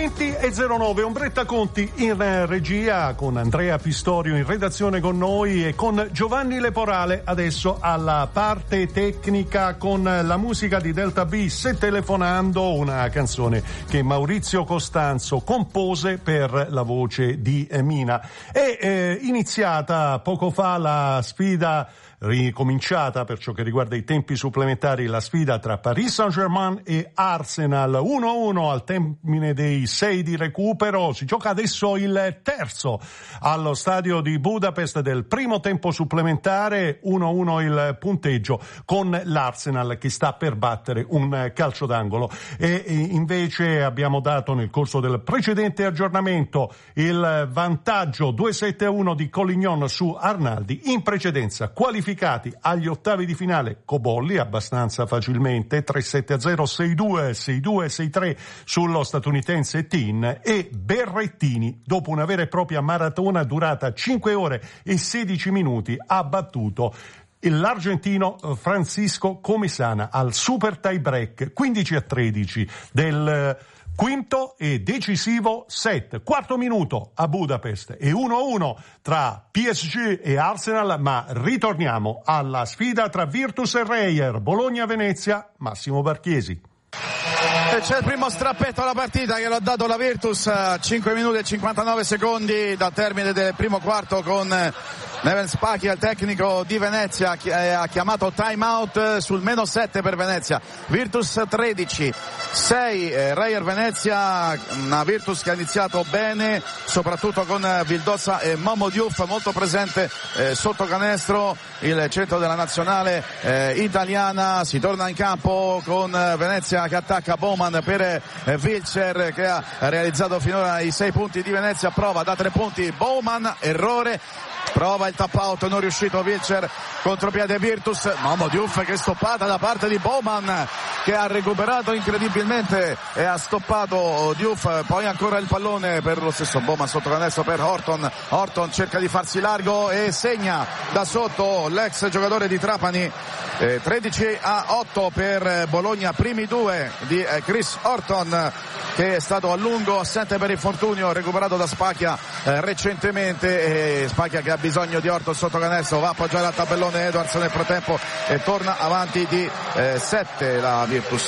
20:09, Ombretta Conti in regia, con Andrea Pistorio in redazione con noi e con Giovanni Leporale adesso alla parte tecnica con la musica di Delta B, Se telefonando, una canzone che Maurizio Costanzo compose per la voce di Mina. È iniziata poco fa la sfida, ricominciata per ciò che riguarda i tempi supplementari, la sfida tra Paris Saint-Germain e Arsenal, 1-1 al termine dei 6 di recupero. Si gioca adesso il terzo allo stadio di Budapest del primo tempo supplementare, 1-1 il punteggio, con l'Arsenal che sta per battere un calcio d'angolo. E invece abbiamo dato nel corso del precedente aggiornamento il vantaggio 2-7-1 di Collignon su Arnaldi, in precedenza qualificati agli ottavi di finale Cobolli abbastanza facilmente 3-7-0, 6-2, 6-2, 6-3 sullo statunitense Tin, e Berrettini dopo una vera e propria maratona durata 5 ore e 16 minuti ha battuto l'argentino Francisco Comisana al super tie break 15-13 del quinto e decisivo set. Quarto minuto a Budapest e 1-1 tra PSG e Arsenal, ma ritorniamo alla sfida tra Virtus e Reyer. Bologna-Venezia, Massimo Barchiesi. E c'è il primo strappetto alla partita che l'ha dato la Virtus, 5 minuti e 59 secondi dal termine del primo quarto, con Neven Spacchia, il tecnico di Venezia, ha chiamato time out sul -7 per Venezia. Virtus 13, 6 Reyer Venezia, una Virtus che ha iniziato bene, soprattutto con Vildoza e Momo Diouf molto presente sotto canestro, il centro della nazionale italiana. Si torna in campo con Venezia che attacca Bowman per Wilcher, che ha realizzato finora i 6 punti di Venezia. Prova da 3 punti Bowman, errore. Prova il tap out, non riuscito Wilcher, contropiede Virtus. Momo Diouf, che stoppata da parte di Bowman, che ha recuperato incredibilmente e ha stoppato Diouf. Poi ancora il pallone per lo stesso Bowman sotto canestro per Horton. Horton cerca di farsi largo e segna da sotto l'ex giocatore di Trapani. 13-8 per Bologna, primi 2 di Chris Horton, che è stato a lungo assente per infortunio, recuperato da Spacchia recentemente, e Spacchia che ha bisogno di Horton sotto canestro, va a appoggiare al tabellone Edwards nel frattempo e torna avanti di 7 la Virtus,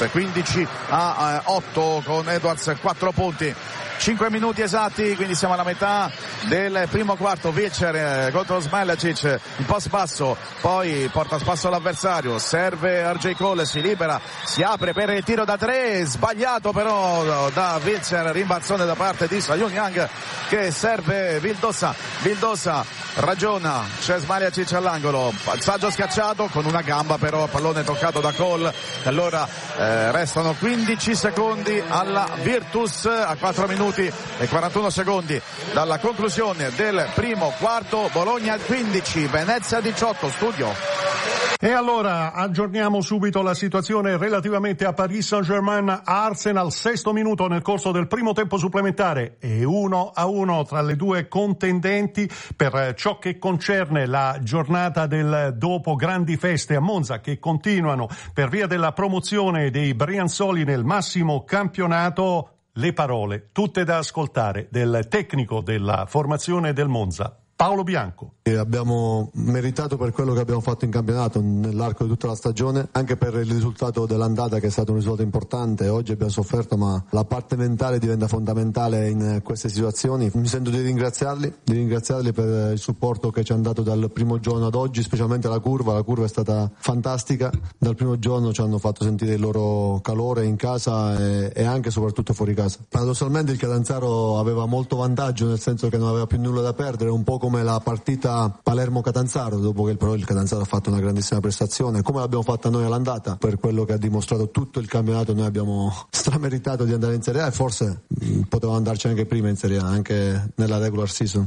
15-8 con Edwards 4 punti. 5 minuti esatti, quindi siamo alla metà del primo quarto. Wilcher contro Smailacic, un po' spasso, poi porta a spasso l'avversario, serve RJ Cole, si libera, si apre per il tiro da 3, sbagliato però da Wilcher, rimbalzone da parte di Sayun Yang che serve Vildoza. Vildoza ragiona, c'è Smailacic all'angolo, passaggio scacciato con una gamba, però pallone toccato da Cole. Allora restano 15 secondi alla Virtus, a 4 minuti e 41 secondi dalla conclusione del primo quarto. Bologna 15, Venezia 18. Studio. E allora aggiorniamo subito la situazione relativamente a Paris Saint-Germain Arsenal, 6° minuto nel corso del primo tempo supplementare, e 1-1 tra le due contendenti per ciò che concerne la giornata del dopo grandi feste a Monza, che continuano per via della promozione dei Brianzoli nel massimo campionato. Le parole, tutte da ascoltare, del tecnico della formazione del Monza, Paolo Bianco. Abbiamo meritato per quello che abbiamo fatto in campionato nell'arco di tutta la stagione, anche per il risultato dell'andata, che è stato un risultato importante. Oggi abbiamo sofferto, ma la parte mentale diventa fondamentale in queste situazioni. Mi sento di ringraziarli per il supporto che ci hanno dato dal primo giorno ad oggi, specialmente la curva è stata fantastica. Dal primo giorno ci hanno fatto sentire il loro calore in casa e anche e soprattutto fuori casa. Paradossalmente il Catanzaro aveva molto vantaggio, nel senso che non aveva più nulla da perdere, un po' come la partita Palermo-Catanzaro, dopo che però il Catanzaro ha fatto una grandissima prestazione, come l'abbiamo fatta noi all'andata. Per quello che ha dimostrato tutto il campionato, noi abbiamo strameritato di andare in Serie A, e forse potevamo andarci anche prima in Serie A, anche nella regular season.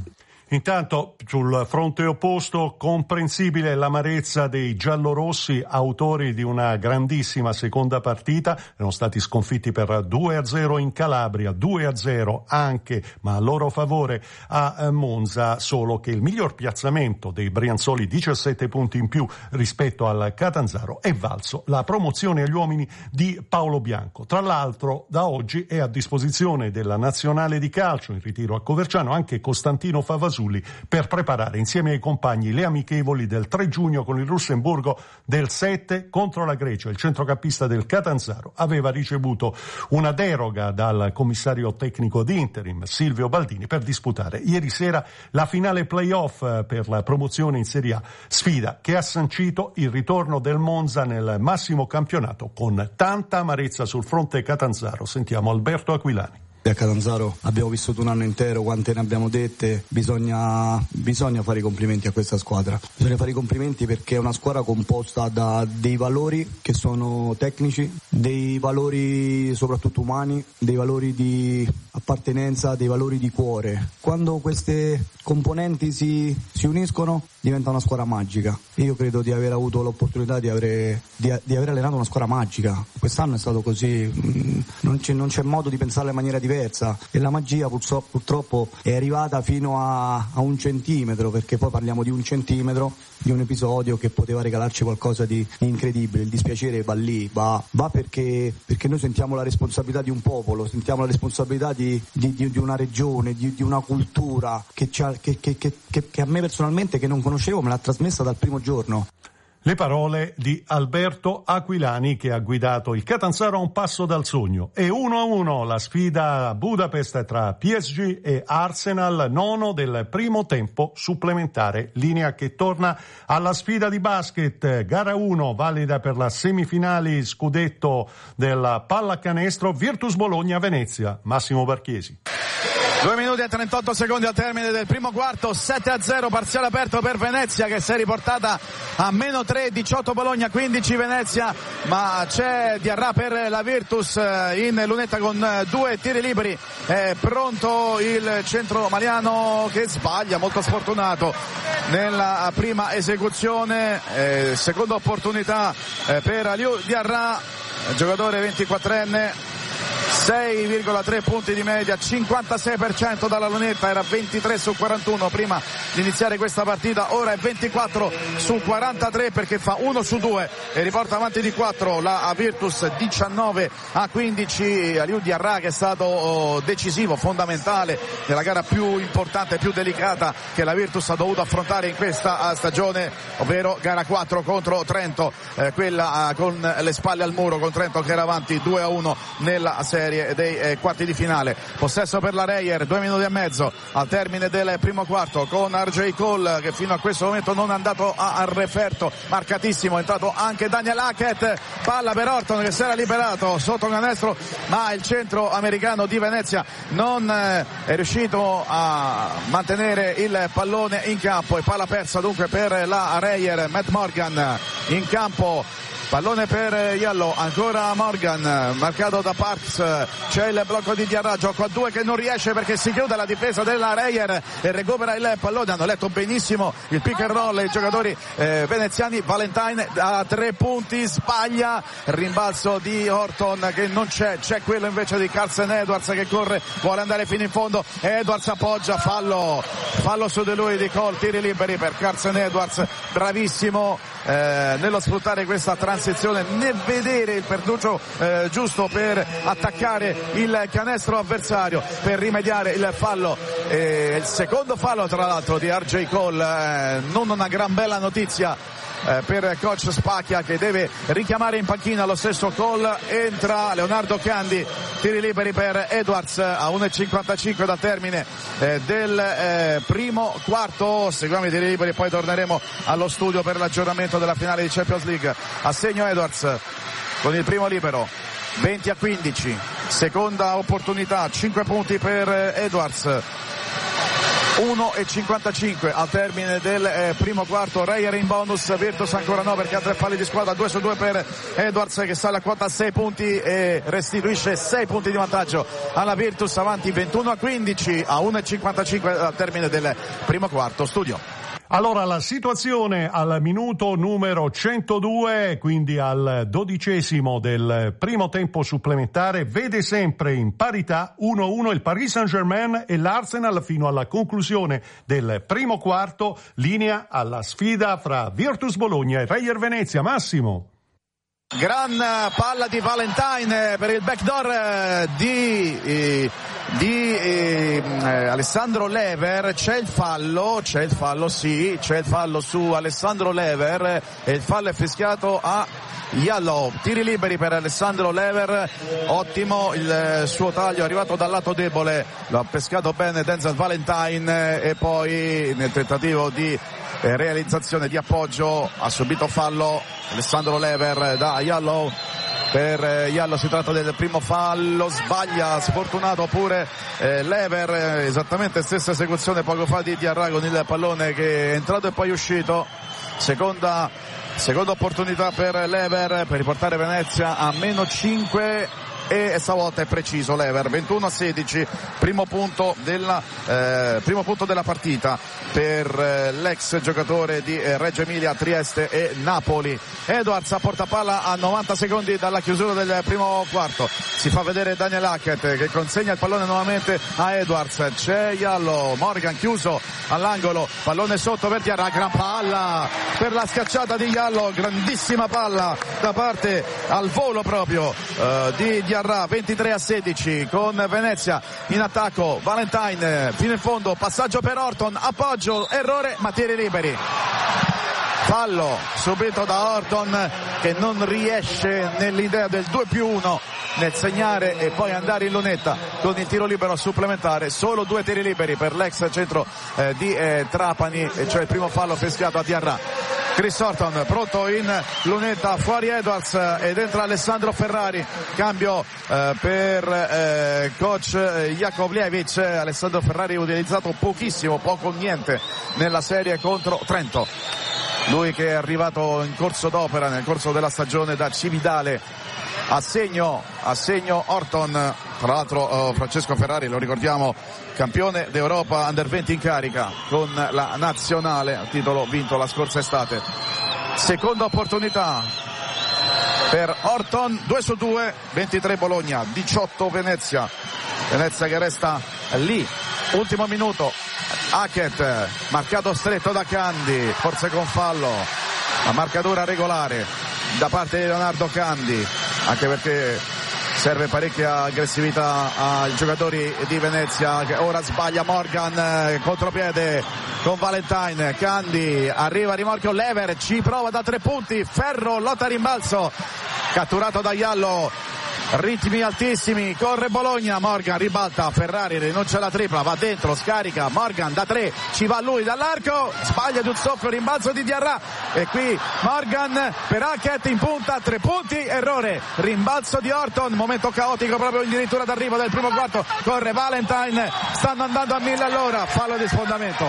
Intanto sul fronte opposto comprensibile l'amarezza dei giallorossi, autori di una grandissima seconda partita. Erano stati sconfitti per 2-0 in Calabria, 2-0 anche, ma a loro favore, a Monza, solo che il miglior piazzamento dei brianzoli, 17 punti in più rispetto al Catanzaro, è valso la promozione agli uomini di Paolo Bianco. Tra l'altro da oggi è a disposizione della nazionale di calcio in ritiro a Coverciano anche Costantino Favasuli per preparare insieme ai compagni le amichevoli del 3 giugno con il Lussemburgo, del 7 contro la Grecia. Il centrocampista del Catanzaro aveva ricevuto una deroga dal commissario tecnico di interim Silvio Baldini per disputare ieri sera la finale playoff per la promozione in Serie A, sfida che ha sancito il ritorno del Monza nel massimo campionato con tanta amarezza sul fronte Catanzaro. Sentiamo Alberto Aquilani. A Catanzaro abbiamo vissuto un anno intero, quante ne abbiamo dette, bisogna fare i complimenti a questa squadra, bisogna fare i complimenti perché è una squadra composta da dei valori che sono tecnici, dei valori soprattutto umani, dei valori di appartenenza, dei valori di cuore. Quando queste componenti si uniscono diventa una squadra magica. Io credo di aver avuto l'opportunità di aver allenato una squadra magica. Quest'anno è stato così, non c'è modo di pensarla in maniera diversa e la magia purtroppo è arrivata fino a 1 centimetro, perché poi parliamo di 1 centimetro di un episodio che poteva regalarci qualcosa di incredibile. Il dispiacere va lì, va perché noi sentiamo la responsabilità di un popolo, sentiamo la responsabilità di una regione, di una cultura che a me personalmente, che non conoscevo, me l'ha trasmessa dal primo giorno. Le parole di Alberto Aquilani, che ha guidato il Catanzaro a un passo dal sogno. E 1-1 la sfida a Budapest tra PSG e Arsenal, nono del primo tempo supplementare. Linea che torna alla sfida di basket. Gara 1 valida per la semifinali scudetto della pallacanestro Virtus Bologna-Venezia. Massimo Barchiesi. 2 minuti e 38 secondi al termine del primo quarto, 7-0 parziale aperto per Venezia, che si è riportata a -3, 18 Bologna, 15 Venezia, ma c'è Diarra per la Virtus in lunetta con 2 tiri liberi. È pronto il centro maliano che sbaglia, molto sfortunato nella prima esecuzione. Seconda opportunità per Aliou Diarra, giocatore 24enne. 6,3 punti di media, 56% dalla lunetta, era 23 su 41 prima di iniziare questa partita, ora è 24 su 43 perché fa 1 su 2 e riporta avanti di 4 la Virtus, 19-15. Aliou Diarra, che è stato decisivo, fondamentale nella gara più importante, più delicata che la Virtus ha dovuto affrontare in questa stagione, ovvero gara 4 contro Trento, quella con le spalle al muro, con Trento che era avanti 2-1 nella serie dei quarti di finale. Possesso per la Reyer, 2 minuti e mezzo al termine del primo quarto, con RJ Cole che fino a questo momento non è andato a referto, marcatissimo. È entrato anche Daniel Hackett, palla per Horton che si era liberato sotto canestro, ma il centro americano di Venezia non è riuscito a mantenere il pallone in campo, e palla persa dunque per la Reyer. Matt Morgan in campo, pallone per Yellow, ancora Morgan, marcato da Parks, c'è il blocco di Diarra, gioco a 2 che non riesce perché si chiude la difesa della Reyer e recupera il pallone. Hanno letto benissimo il pick and roll i giocatori veneziani. Valentine a 3 punti, sbaglia, rimbalzo di Horton che non c'è quello invece di Carson Edwards che corre, vuole andare fino in fondo, Edwards appoggia, fallo su di lui di Cole, tiri liberi per Carson Edwards, bravissimo nello sfruttare questa transizione, nel vedere il perduccio giusto per attaccare il canestro avversario, per rimediare il fallo, il secondo fallo tra l'altro di RJ Cole. Non una gran bella notizia per coach Spacchia, che deve richiamare in panchina lo stesso Cole. Entra Leonardo Candi, tiri liberi per Edwards a 1:55 dal termine del primo quarto. Seguiamo i tiri liberi e poi torneremo allo studio per l'aggiornamento della finale di Champions League. Assegno Edwards con il primo libero, 20-15, seconda opportunità, 5 punti per Edwards. 1:55 al termine del primo quarto. Reyer in bonus, Virtus ancora no perché ha 3 falli di squadra, 2-2 per Edwards che sale a quota 6 punti e restituisce 6 punti di vantaggio alla Virtus, avanti 21-15 a 1:55 al termine del primo quarto. Studio. Allora, la situazione al minuto numero 102, quindi al 12° del primo tempo supplementare, vede sempre in parità 1-1 il Paris Saint-Germain e l'Arsenal fino alla conclusione del primo quarto, linea alla sfida fra Virtus Bologna e Reyer Venezia. Massimo. Gran palla di Valentine per il backdoor di Alessandro Lever. C'è il fallo su Alessandro Lever e il fallo è fischiato a Yallow. Tiri liberi per Alessandro Lever, ottimo il suo taglio, è arrivato dal lato debole, lo ha pescato bene Denzel Valentine e poi nel tentativo di realizzazione di appoggio ha subito fallo Alessandro Lever da Yallow. Per Yallow si tratta del primo fallo, sbaglia, sfortunato pure Lever, esattamente stessa esecuzione poco fa di Diarra con il pallone che è entrato e poi uscito. Seconda opportunità per Lever per riportare Venezia a -5 e stavolta è preciso Lever. 21-16, primo punto della partita per l'ex giocatore di Reggio Emilia, Trieste e Napoli. Edwards a portapalla a 90 secondi dalla chiusura del primo quarto, si fa vedere Daniel Hackett che consegna il pallone nuovamente a Edwards, c'è Yallow, Morgan chiuso all'angolo, pallone sotto per Diarra, gran palla per la scacciata di Yallow, grandissima palla da parte al volo proprio di Diarra. 23-16 con Venezia in attacco, Valentine fino in fondo, passaggio per Orton, appoggio, errore ma tiri liberi. Fallo subito da Orton che non riesce nell'idea del 2+1 nel segnare e poi andare in lunetta con il tiro libero supplementare. Solo 2 tiri liberi per l'ex centro di Trapani, e cioè il primo fallo fischiato a Diarra. Chris Orton pronto in lunetta, fuori Edwards ed entra Alessandro Ferrari, cambio per coach Jakovljevic. Alessandro Ferrari utilizzato pochissimo, poco niente nella serie contro Trento, lui che è arrivato in corso d'opera nel corso della stagione da Cividale. Assegno Orton, tra l'altro Francesco Ferrari, lo ricordiamo, campione d'Europa Under 20 in carica con la nazionale, titolo vinto la scorsa estate. Seconda opportunità per Orton, 2-2, 23 Bologna, 18 Venezia che resta lì. Ultimo minuto, Hackett marcato stretto da Candy, forse con fallo, la marcatura regolare da parte di Leonardo Candy, anche perché serve parecchia aggressività ai giocatori di Venezia. Che ora sbaglia Morgan, contropiede con Valentine, Candy arriva a rimorchio, Lever ci prova da 3 punti, ferro, lotta a rimbalzo, catturato da Yallow. Ritmi altissimi, corre Bologna, Morgan ribalta, Ferrari rinuncia alla tripla, va dentro, scarica, Morgan da 3, ci va lui dall'arco, sbaglia di un soffio, rimbalzo di Diarra e qui Morgan per Hackett in punta, 3 punti, errore, rimbalzo di Orton, momento caotico proprio addirittura d'arrivo del primo quarto, corre Valentine, stanno andando a 1000 all'ora, fallo di sfondamento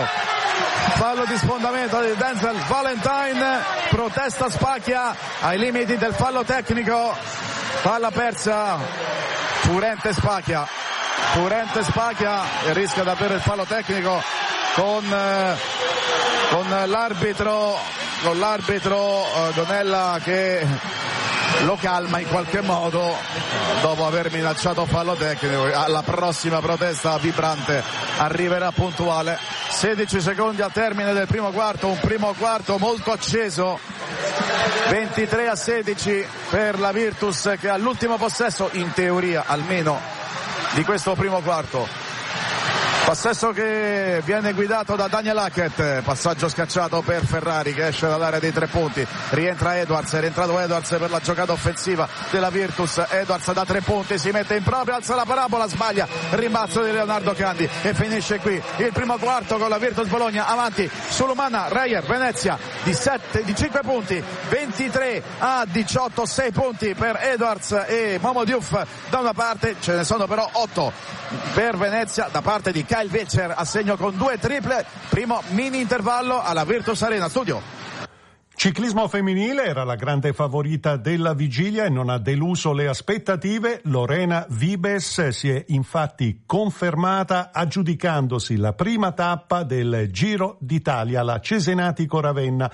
di Denzel Valentine, protesta Spacchia ai limiti del fallo tecnico. Palla persa, Furente Spacchia rischia davvero il fallo tecnico con l'arbitro Donella che lo calma in qualche modo dopo aver minacciato fallo tecnico. Alla prossima protesta vibrante arriverà puntuale. 16 secondi al termine del primo quarto, un primo quarto molto acceso, 23-16 per la Virtus che ha l'ultimo possesso in teoria almeno di questo primo quarto. Possesso che viene guidato da Daniel Hackett, passaggio scacciato per Ferrari che esce dall'area dei 3 punti, rientra Edwards, è rientrato Edwards per la giocata offensiva della Virtus. Edwards da 3 punti, si mette in proprio, alza la parabola, sbaglia, rimbalzo di Leonardo Candy e finisce qui il primo quarto con la Virtus Bologna avanti sull'Umana. Reyer Venezia di 5 punti, 23-18, 6 punti per Edwards e Momo Diouf da una parte, ce ne sono però 8 per Venezia da parte di Kyle Wilcher a segno con 2 triple. Primo mini intervallo alla Virtus Arena. Studio. Ciclismo femminile era la grande favorita della vigilia e non ha deluso le aspettative. Lorena Wiebes si è infatti confermata aggiudicandosi la prima tappa del Giro d'Italia, la Cesenatico-Ravenna,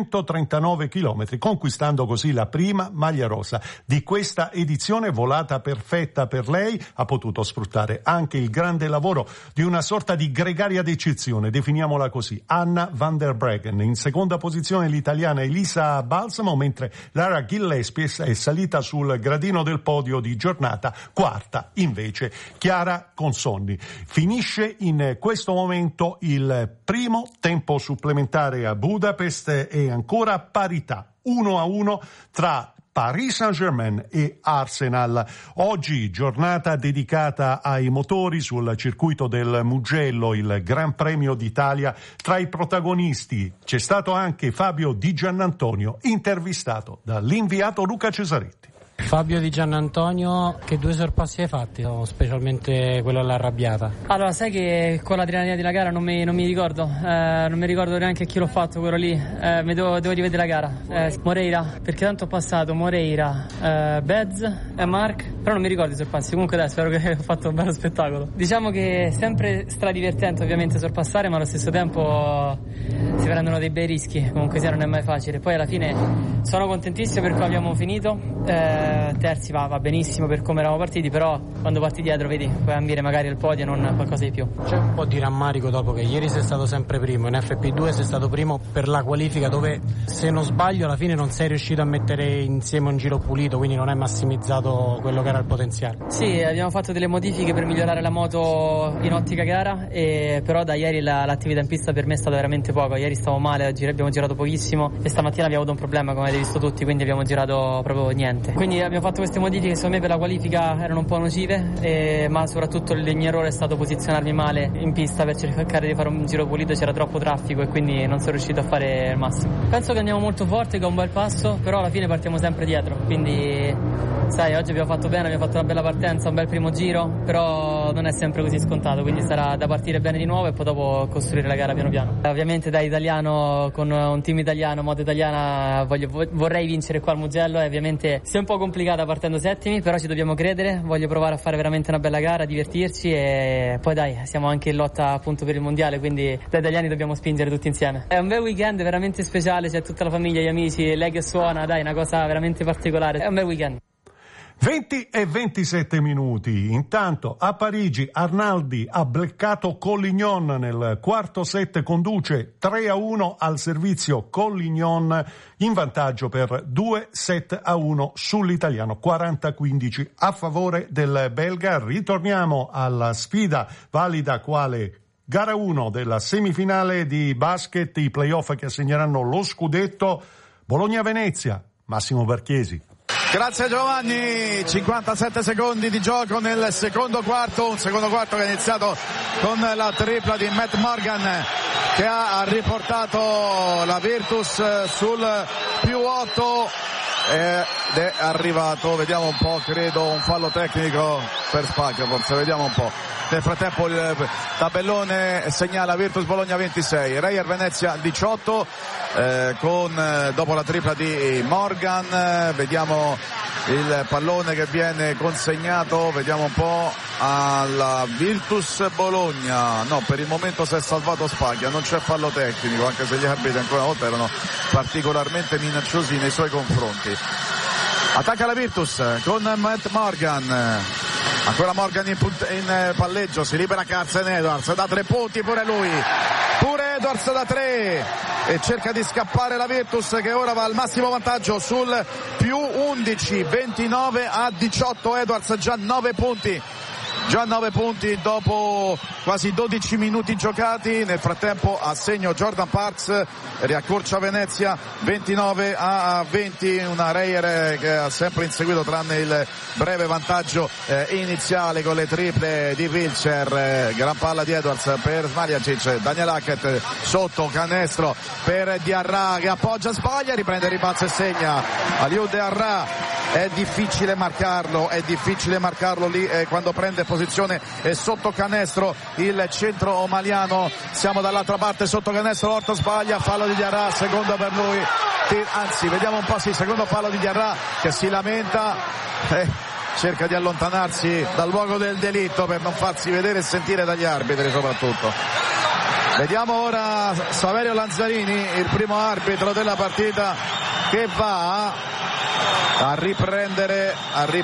139 km, conquistando così la prima maglia rosa di questa edizione. Volata perfetta per lei, ha potuto sfruttare anche il grande lavoro di una sorta di gregaria d'eccezione, definiamola così, Anna van der Breggen. In seconda posizione l'italiana Elisa Balsamo, mentre Lara Gillespie è salita sul gradino del podio di giornata. Quarta invece Chiara Consonni. Finisce in questo momento il primo tempo supplementare a Budapest e ancora parità 1-1 tra Paris Saint-Germain e Arsenal. Oggi giornata dedicata ai motori sul circuito del Mugello, il Gran Premio d'Italia. Tra i protagonisti c'è stato anche Fabio Di Giannantonio, intervistato dall'inviato Luca Cesaretti. Fabio Di Giannantonio, che 2 sorpassi hai fatti, specialmente quello all'arrabbiata? Allora, sai che con l'adrenalina della gara non mi ricordo, non mi ricordo neanche chi l'ho fatto quello lì, devo rivedere la gara. Moreira, perché tanto ho passato Moreira, Bez e Mark, però non mi ricordo i sorpassi. Comunque dai, spero che ho fatto un bello spettacolo. Diciamo che è sempre stradivertente ovviamente sorpassare, ma allo stesso tempo si prendono dei bei rischi, comunque sia non è mai facile. Poi alla fine sono contentissimo per come abbiamo finito. Terzi va benissimo per come eravamo partiti, però quando parti dietro vedi puoi ambire magari al podio e non qualcosa di più. C'è un po' di rammarico dopo che ieri sei stato sempre primo, in FP2 sei stato primo per la qualifica, dove se non sbaglio alla fine non sei riuscito a mettere insieme un giro pulito, quindi non hai massimizzato quello che era il potenziale. Sì, abbiamo fatto delle modifiche per migliorare la moto in ottica gara, però da ieri l'attività in pista per me è stata veramente poco. Ieri stavo male, abbiamo girato pochissimo e stamattina abbiamo avuto un problema, come avete visto tutti, quindi abbiamo girato proprio niente. Quindi abbiamo fatto queste modifiche che secondo me per la qualifica erano un po' nocive, ma soprattutto il mio errore è stato posizionarmi male in pista per cercare di fare un giro pulito. C'era troppo traffico e quindi non sono riuscito a fare il massimo. Penso che andiamo molto forte, che è un bel passo, però alla fine partiamo sempre dietro, quindi sai, oggi abbiamo fatto bene, abbiamo fatto una bella partenza, un bel primo giro, però non è sempre così scontato, quindi sarà da partire bene di nuovo e poi dopo costruire la gara piano piano. Ovviamente da italiano, con un team italiano, moto italiana, vorrei vincere qua al Mugello, e ovviamente sia un po' complicata partendo settimi, però ci dobbiamo credere, voglio provare a fare veramente una bella gara, divertirci, e poi dai, siamo anche in lotta appunto per il mondiale, quindi da italiani dobbiamo spingere tutti insieme. È un bel weekend veramente speciale, c'è tutta la famiglia, gli amici, lei che suona, dai, una cosa veramente particolare, è un bel weekend. 20 e 27 minuti. Intanto a Parigi Arnaldi ha bloccato Collignon nel quarto set, conduce 3-1 al servizio Collignon, in vantaggio per 2-7-1 sull'italiano, 40-15 a favore del belga. Ritorniamo alla sfida valida quale gara 1 della semifinale di basket, i playoff che assegneranno lo scudetto. Bologna-Venezia, Massimo Barchiesi. Grazie Giovanni, 57 secondi di gioco nel secondo quarto, un secondo quarto che è iniziato con la tripla di Matt Morgan che ha riportato la Virtus sul +8 ed è arrivato, vediamo un po', credo un fallo tecnico per Spacchia, forse, vediamo un po'. Nel frattempo il tabellone segnala Virtus Bologna 26, Reyer Venezia 18, dopo la tripla di Morgan, vediamo il pallone che viene consegnato, vediamo un po', alla Virtus Bologna. No, per il momento si è salvato Spaglia, non c'è fallo tecnico, anche se gli arbitri ancora una volta erano particolarmente minacciosi nei suoi confronti. Attacca la Virtus con Matt Morgan, ancora Morgan in palleggio, si libera Carson Edwards da 3 punti, pure lui, pure Edwards da 3, e cerca di scappare la Virtus che ora va al massimo vantaggio sul +11, 29-18, Edwards già 9 punti. Già 9 punti dopo quasi 12 minuti giocati. Nel frattempo a segno Jordan Parks, riaccorcia Venezia 29-20, una Reyer che ha sempre inseguito tranne il breve vantaggio iniziale con le triple di Wilcher. Gran palla di Edwards per Smaljacic, Daniel Hackett sotto, canestro per Diarra che appoggia, sbaglia, riprende il rimbalzo e segna. Aliou Diarra, è difficile marcarlo lì quando prende posizione e sotto canestro il centro omaliano. Siamo dall'altra parte sotto canestro, Orton sbaglia, fallo di Diarra, secondo per lui, anzi vediamo un po', sì, secondo fallo di Diarra che si lamenta, cerca di allontanarsi dal luogo del delitto per non farsi vedere e sentire dagli arbitri soprattutto. Vediamo ora Saverio Lanzarini, il primo arbitro della partita, che va a riprendere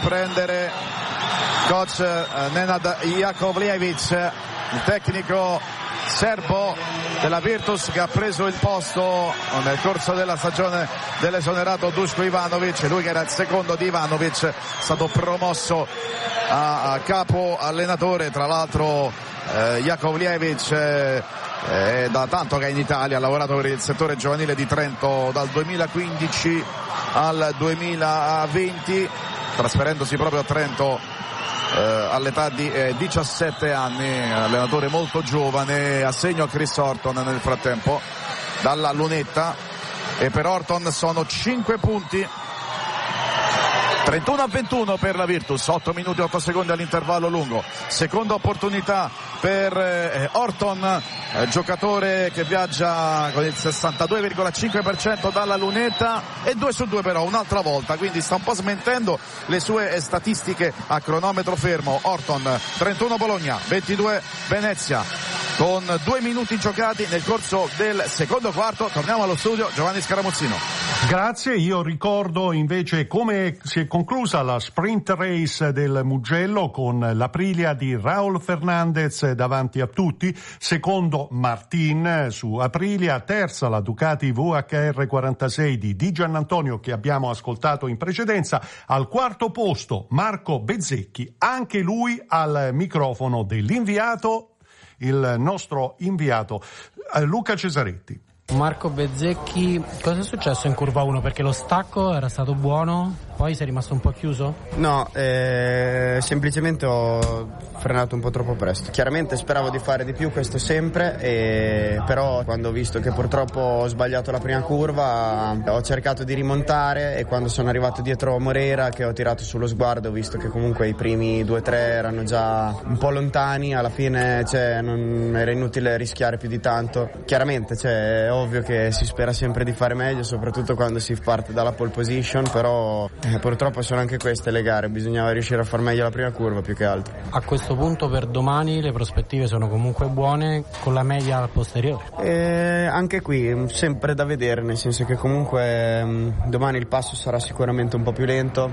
coach Nenad Jakovljevic, il tecnico serbo della Virtus, che ha preso il posto nel corso della stagione dell'esonerato Duško Ivanović, lui che era il secondo di Ivanović, è stato promosso a capo allenatore. Tra l'altro Jakovljevic da tanto che è in Italia, ha lavorato per il settore giovanile di Trento dal 2015 al 2020, trasferendosi proprio a Trento all'età di 17 anni, allenatore molto giovane. Assegno a Chris Orton nel frattempo dalla lunetta, e per Orton sono 5 punti. 31-21 per la Virtus, 8 minuti e 8 secondi all'intervallo lungo. Seconda opportunità per Orton, giocatore che viaggia con il 62,5% dalla lunetta, e 2 su 2 però un'altra volta, quindi sta un po' smentendo le sue statistiche a cronometro fermo. Orton, 31 Bologna, 22 Venezia, con 2 minuti giocati nel corso del secondo quarto. Torniamo allo studio, Giovanni Scaramuzzino. Grazie, io ricordo invece come si è conclusa la sprint race del Mugello, con l'Aprilia di Raul Fernandez davanti a tutti, secondo Martin su Aprilia, terza la Ducati VHR 46 di Giannantonio, che abbiamo ascoltato in precedenza, al quarto posto Marco Bezzecchi, anche lui al microfono dell'inviato, il nostro inviato Luca Cesaretti. Marco Bezzecchi, cosa è successo in curva 1? Perché lo stacco era stato buono, poi sei rimasto un po' chiuso? No, semplicemente ho frenato un po' troppo presto. Chiaramente speravo di fare di più, questo sempre, però quando ho visto che purtroppo ho sbagliato la prima curva ho cercato di rimontare, e quando sono arrivato dietro Morera, che ho tirato sullo sguardo, ho visto che comunque i primi 2-3 erano già un po' lontani. Alla fine non era inutile rischiare più di tanto. Chiaramente è ovvio che si spera sempre di fare meglio, soprattutto quando si parte dalla pole position, però purtroppo sono anche queste le gare, bisognava riuscire a far meglio la prima curva più che altro. A questo punto per domani le prospettive sono comunque buone, con la media al posteriore? Anche qui sempre da vedere, nel senso che comunque domani il passo sarà sicuramente un po' più lento,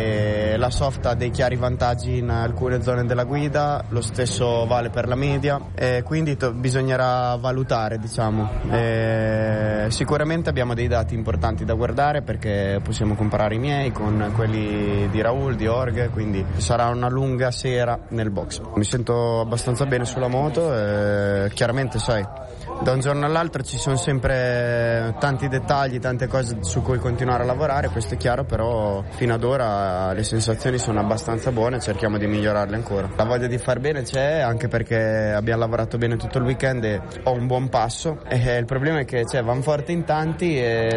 e la soft ha dei chiari vantaggi in alcune zone della guida, lo stesso vale per la media, quindi bisognerà valutare, diciamo. Sicuramente abbiamo dei dati importanti da guardare, perché possiamo comparare i miei con quelli di Raul, di Jorge, quindi sarà una lunga sera nel box. Mi sento abbastanza bene sulla moto, chiaramente sai, da un giorno all'altro ci sono sempre tanti dettagli, tante cose su cui continuare a lavorare, questo è chiaro, però fino ad ora le sensazioni sono abbastanza buone, cerchiamo di migliorarle ancora. La voglia di far bene c'è, anche perché abbiamo lavorato bene tutto il weekend e ho un buon passo, e il problema è che vanno forte in tanti,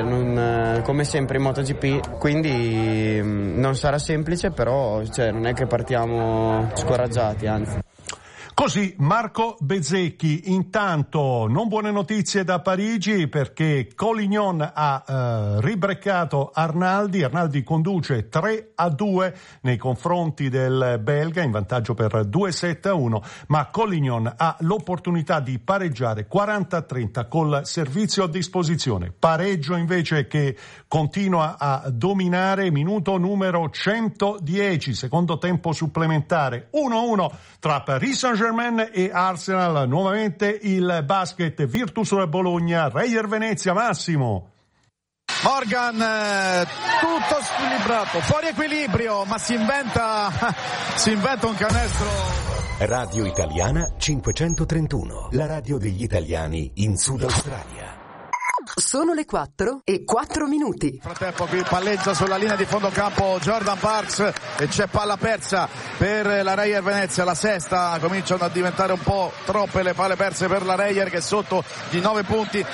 e come sempre in MotoGP, quindi non sarà semplice, però non è che partiamo scoraggiati, anzi. Così Marco Bezzecchi. Intanto non buone notizie da Parigi, perché Collignon ha ribreccato Arnaldi conduce 3-2 nei confronti del belga, in vantaggio per 2-7-1, ma Collignon ha l'opportunità di pareggiare 40-30 col servizio a disposizione. Pareggio invece che continua a dominare, minuto numero 110, secondo tempo supplementare, 1-1 tra Paris Saint-Germain e Arsenal. Nuovamente il basket, Virtus Bologna, Reyer Venezia. Massimo Morgan, tutto squilibrato, fuori equilibrio, ma si inventa un canestro. Radio Italiana 531, la radio degli italiani in Sud Australia. Sono le 4:04. Nel frattempo qui palleggia sulla linea di fondo campo Jordan Parks e c'è palla persa per la Reyer Venezia, la sesta. Cominciano a diventare un po' troppe le palle perse per la Reyer, che è sotto di 9 punti,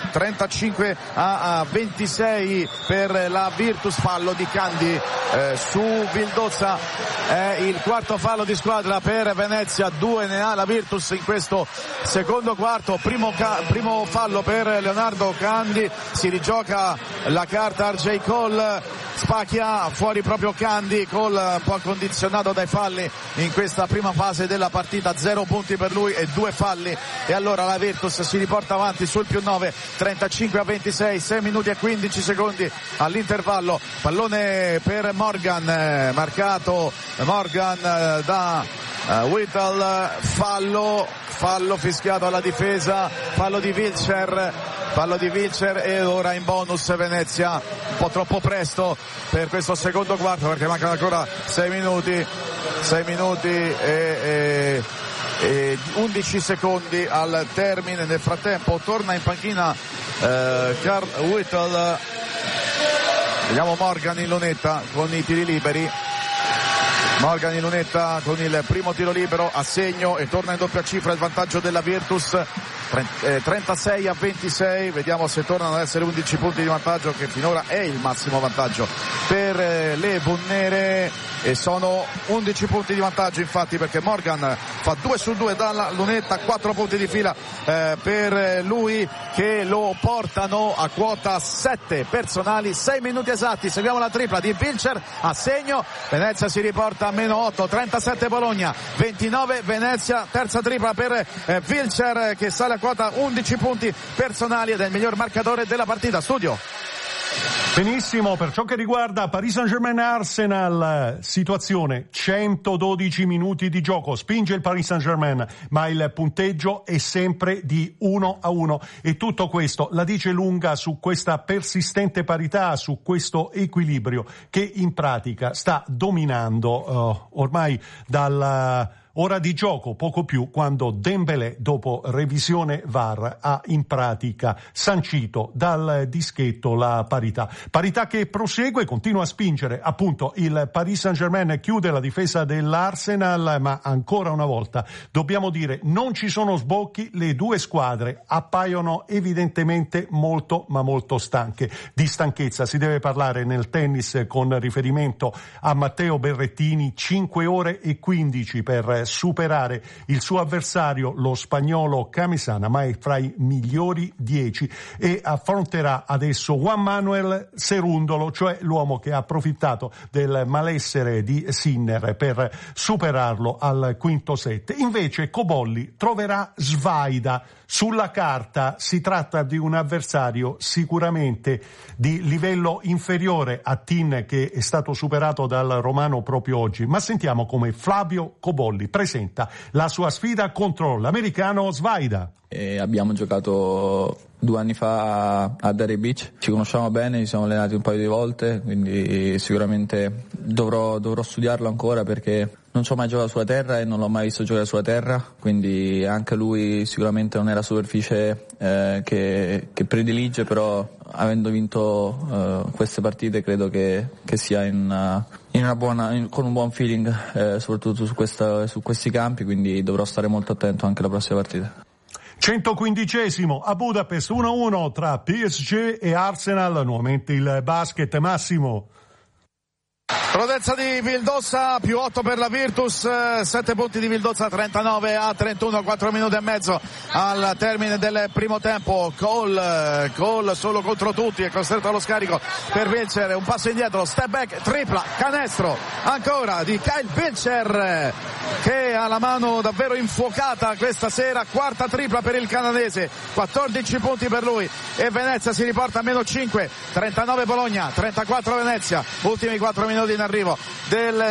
35-26 per la Virtus. Fallo di Candi su Vildozza, è il quarto fallo di squadra per Venezia, 2 ne ha la Virtus in questo secondo quarto. Primo fallo per Leonardo Candi, si rigioca la carta RJ Cole, spacchia fuori proprio Candi. Cole un po' condizionato dai falli in questa prima fase della partita, 0 punti per lui e 2 falli, e allora la Virtus si riporta avanti sul +9, 35-26, 6 minuti e 15 secondi all'intervallo. Pallone per Morgan, marcato Morgan da Whittle, fallo fischiato alla difesa, fallo di Wilcher e ora in bonus Venezia, un po' troppo presto per questo secondo quarto perché mancano ancora 6 minuti e 11 secondi al termine. Nel frattempo torna in panchina Carl Whittle, vediamo Morgan in lunetta con i tiri liberi. Morgan in lunetta con il primo tiro libero a segno e torna in doppia cifra il vantaggio della Virtus, 36-26. Vediamo se tornano ad essere 11 punti di vantaggio, che finora è il massimo vantaggio per le Bunnere, e sono 11 punti di vantaggio infatti, perché Morgan fa 2 su 2 dalla lunetta, 4 punti di fila per lui, che lo portano a quota 7 personali. 6 minuti esatti, seguiamo la tripla di Wilcher a segno, Venezia si riporta a -8, 37 Bologna, 29 Venezia, terza tripla per Wilcher, che sale a quota 11 punti personali ed è il miglior marcatore della partita. Studio. Benissimo, per ciò che riguarda Paris Saint-Germain-Arsenal, situazione 112 minuti di gioco, spinge il Paris Saint-Germain, ma il punteggio è sempre di 1-1 e tutto questo la dice lunga su questa persistente parità, su questo equilibrio che in pratica sta dominando ormai dal ora di gioco, poco più, quando Dembélé, dopo revisione VAR, ha in pratica sancito dal dischetto la parità. Parità che prosegue, continua a spingere appunto il Paris Saint-Germain, chiude la difesa dell'Arsenal, ma ancora una volta dobbiamo dire non ci sono sbocchi, le due squadre appaiono evidentemente molto ma molto stanche. Di stanchezza si deve parlare nel tennis con riferimento a Matteo Berrettini, 5 ore e 15 per superare il suo avversario, lo spagnolo Camisana, ma è fra i migliori 10 e affronterà adesso Juan Manuel Cerundolo, cioè l'uomo che ha approfittato del malessere di Sinner per superarlo al quinto set. Invece Cobolli troverà Svaida. Sulla carta si tratta di un avversario sicuramente di livello inferiore a Tin, che è stato superato dal romano proprio oggi, ma sentiamo come Flavio Cobolli presenta la sua sfida contro l'americano Svaida. Abbiamo giocato 2 anni fa a Derry Beach, ci conosciamo bene, ci siamo allenati un paio di volte, quindi sicuramente dovrò studiarlo ancora, perché non ci ho mai giocato sulla terra e non l'ho mai visto giocare sulla terra, quindi anche lui sicuramente non è la superficie che predilige, però avendo vinto queste partite credo che sia con un buon feeling, soprattutto su questi campi, quindi dovrò stare molto attento anche alla prossima partita. 115esimo a Budapest, 1-1 tra PSG e Arsenal, nuovamente il basket. Massimo. Prudenza di Vildozza, +8 per la Virtus, 7 punti di Vildozza, 39-31, 4 minuti e mezzo al termine del primo tempo. Cole solo contro tutti, è costretto allo scarico per Wilcher, un passo indietro, step back, tripla, canestro ancora di Kyle Wilcher, che ha la mano davvero infuocata questa sera, quarta tripla per il canadese, 14 punti per lui e Venezia si riporta a -5, 39 Bologna, 34 Venezia, ultimi 4 minuti in arrivo del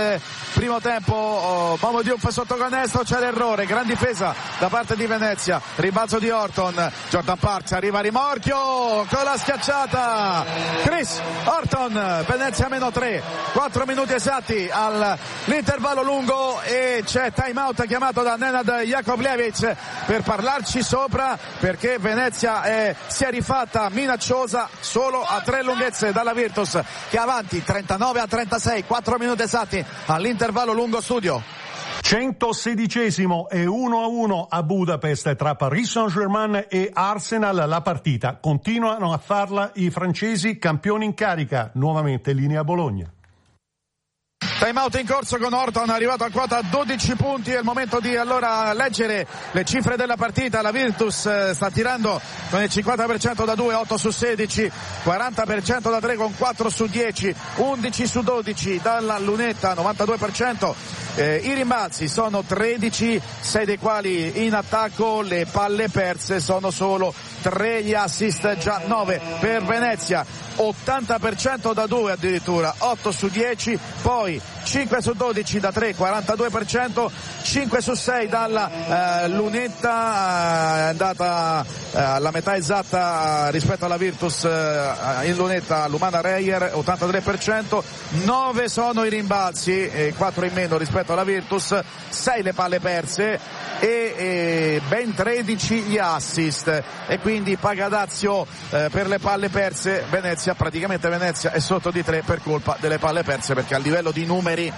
primo tempo. Momo Diouf sotto canestro, c'è l'errore, gran difesa da parte di Venezia, rimbalzo di Horton, Jordan Parks arriva a rimorchio con la schiacciata Chris Horton, Venezia -3, 4 minuti esatti all'intervallo lungo e c'è time out chiamato da Nenad Jakovljevic per parlarci sopra, perché Venezia si è rifatta minacciosa solo a 3 lunghezze dalla Virtus, che è avanti 39-36, 4 minuti esatti all'intervallo lungo. Studio 116esimo e 1-1 a Budapest tra Paris Saint-Germain e Arsenal. La partita continuano a farla i francesi, campioni in carica. Nuovamente linea Bologna. Time out in corso con Horton, arrivato a quota 12 punti. È il momento di allora leggere le cifre della partita. La Virtus sta tirando con il 50% da 2, 8 su 16, 40% da 3 con 4 su 10, 11 su 12 dalla lunetta, 92%. I rimbalzi sono 13, 6 dei quali in attacco. Le palle perse sono solo 3, gli assist già 9 per Venezia, 80% da 2 addirittura, 8 su 10, poi 5 su 12 da 3, 42%, 5 su 6 dalla lunetta, è andata alla metà esatta rispetto alla Virtus in lunetta Lumana Reyer, 83%, 9 sono i rimbalzi, 4 in meno rispetto alla Virtus, 6 le palle perse e ben 13 gli assist, e quindi pagadazio per le palle perse. Venezia è sotto di 3 per colpa delle palle perse, perché a livello di numeri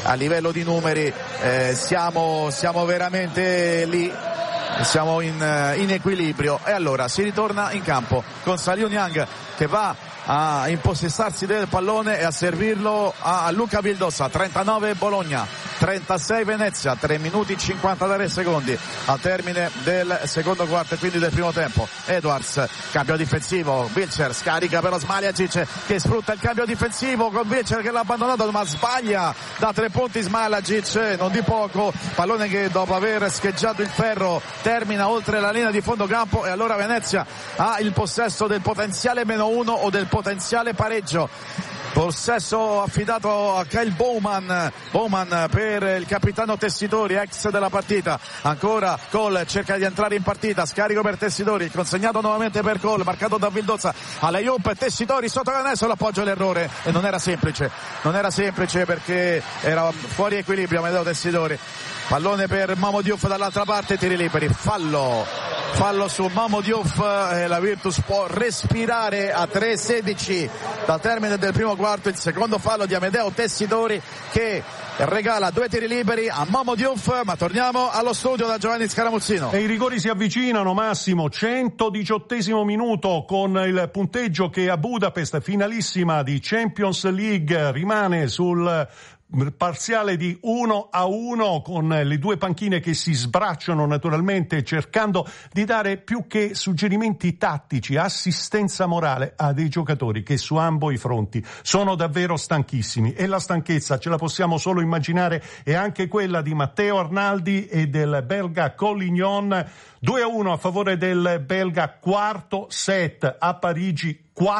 siamo veramente lì, siamo in equilibrio. E allora si ritorna in campo con Salihu Niang che va a impossessarsi del pallone e a servirlo a Luca Vildossa. 39 Bologna, 36 Venezia, 3 minuti 53 secondi al termine del secondo quarto e quindi del primo tempo. Edwards, cambio difensivo, Wilcher scarica però Smailagic che sfrutta il cambio difensivo con Wilcher che l'ha abbandonato ma sbaglia da 3 punti Smailagic, non di poco, pallone che dopo aver scheggiato il ferro termina oltre la linea di fondo campo, e allora Venezia ha il possesso del potenziale -1 o del potenziale pareggio. Possesso affidato a Kyle Bowman per il capitano Tessitori, ex della partita. Ancora Cole cerca di entrare in partita, scarico per Tessitori, consegnato nuovamente per Cole, marcato da Vildossa, all'Ayup, Tessitori sotto canestro, l'appoggio all'errore, e non era semplice perché era fuori equilibrio Amedeo Tessitori. Pallone per Momo Diouf dall'altra parte, tiri liberi, fallo su Momo Diouf, la Virtus può respirare a 3:16 dal termine del primo quarto. Il secondo fallo di Amedeo Tessitori che regala 2 tiri liberi a Momo Diouf. Ma torniamo allo studio da Giovanni Scaramuzzino. E i rigori si avvicinano, Massimo. 118esimo minuto, con il punteggio che a Budapest, finalissima di Champions League, rimane sul parziale di 1-1, con le due panchine che si sbracciano naturalmente, cercando di dare più che suggerimenti tattici, assistenza morale a dei giocatori che su ambo i fronti sono davvero stanchissimi, e la stanchezza ce la possiamo solo immaginare è anche quella di Matteo Arnaldi e del belga Collignon. 2-1 a favore del belga, quarto set a Parigi,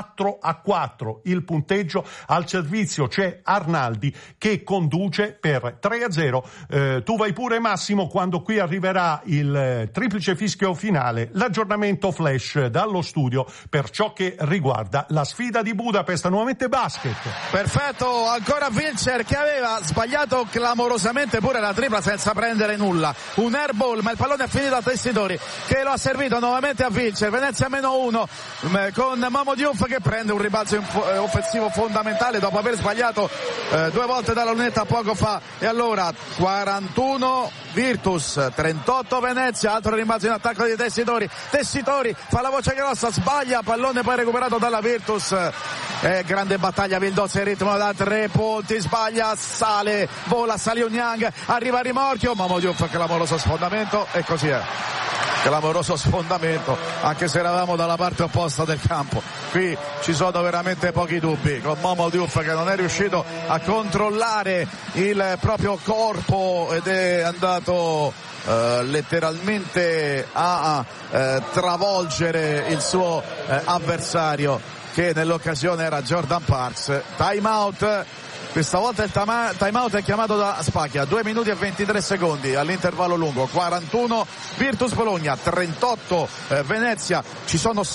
4-4 il punteggio. Al servizio c'è Arnaldi che conduce per 3-0. Tu vai pure, Massimo, quando qui arriverà il triplice fischio finale, l'aggiornamento flash dallo studio per ciò che riguarda la sfida di Budapest. Nuovamente basket. Perfetto, ancora Wilcher che aveva sbagliato clamorosamente pure la tripla senza prendere nulla, un airball, ma il pallone è finito a Tessitori che lo ha servito nuovamente a Wilcher. Venezia -1 con Momo Diouf che prende un ribalzo offensivo fondamentale dopo aver sbagliato 2 volte dalla lunetta poco fa. E allora 41 Virtus, 38 Venezia, altro rimbalzo in attacco di Tessitori fa la voce grossa, sbaglia, pallone poi recuperato dalla Virtus. Grande battaglia Vildossa in ritmo da 3 punti, sbaglia, sale, vola Salihu Niang, arriva a rimorchio, Momo Diouf, clamoroso sfondamento, e così è. Clamoroso sfondamento, anche se eravamo dalla parte opposta del campo. Qui ci sono veramente pochi dubbi, con Momo Diouf che non è riuscito a controllare il proprio corpo ed è andato letteralmente a travolgere il suo avversario, che nell'occasione era Jordan Parks. Time out Questa volta il time out è chiamato da Spacchia, 2 minuti e 23 secondi all'intervallo lungo, 41 Virtus Bologna, 38 Venezia. Ci sono